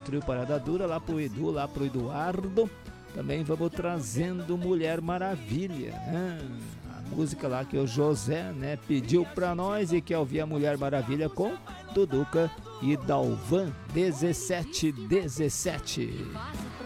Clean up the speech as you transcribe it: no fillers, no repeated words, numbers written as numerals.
trio Parada Dura, lá pro Edu, lá pro Eduardo. Também vamos trazendo Mulher Maravilha, né? A música lá que o José, né, pediu pra nós e quer ouvir a Mulher Maravilha com Duduca e Dalvan, 1717.